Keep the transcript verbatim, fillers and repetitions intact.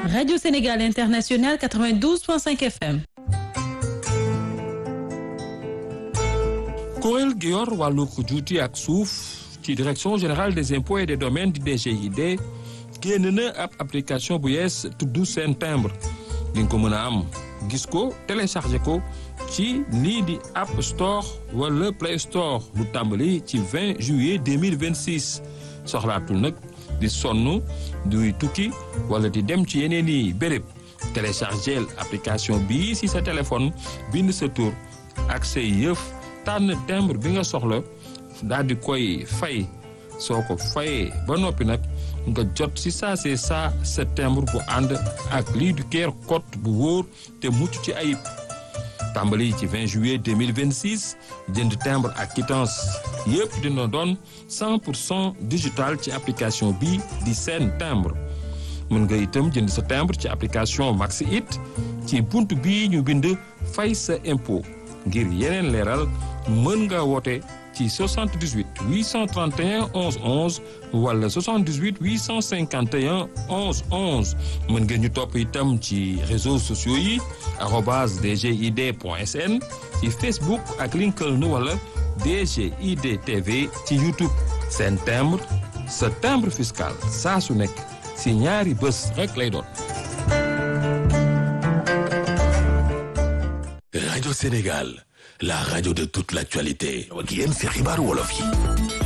Radio Sénégal International quatre-vingt-douze point cinq F M. kuréel gi yor wàllu juuti ak suuf ci direction générale des impôts et des domaines di D G I D génn na ab application bu yees tudd seen timbre di nga ko mën a am gis ko téléchargé ko ci lii di App Store wala Play Store lu tàmbali ci vingt juillet deux mille vingt-six soxlaatul nag di sonn duy tukki wala di dem ci yeneen i béréb téléchargé application bii si sa téléphone bind sa tur ak say yëf tànn timbre bi nga soxla daal di koy fay soo ko fayee ba noppi nag nga jot si saa see saa sa timbre bu ànd ak lii du keer code bu wóor te mucc ci ayib tàmbali ci vingt juillet deux mille vingt-six jënd timbre ak quittance yëpp dina doon cent pour cent digital ci application bi di seen timbre mën nga itam jënd sa timbre ci application Maxi It ci bunt bii ñu bind fay sa impôt ngir yeneen leeral mën nga woote ci soixante-dix-huit huit cent trente et un onze onze wala soixante-dix-huit huit cent cinquante et un onze onze mën ngeen ñu topp itam ci réseaux sociaux yi arobase dgid point sn ci Facebook ak LinkedIn wala D G I D T V ci YouTube seen timbre sa timbre fiscal saa su nekk si ñaari bés rek lay doon. Radio Sénégal, la radio de toute l'actualité. Ak yéen ci xibaaru wolof yi.